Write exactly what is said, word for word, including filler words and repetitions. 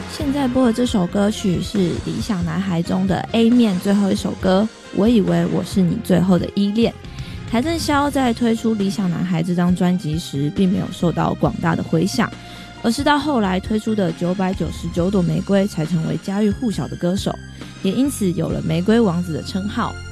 现在播的这首歌曲是《理想男孩》中的 A 面最后一首歌，我以为我是你最后的依恋。邰正宵在推出《理想男孩》这张专辑时并没有受到广大的回响，而是到后来推出的九百九十九朵玫瑰才成为家喻户晓的歌手，也因此有了玫瑰王子的称号。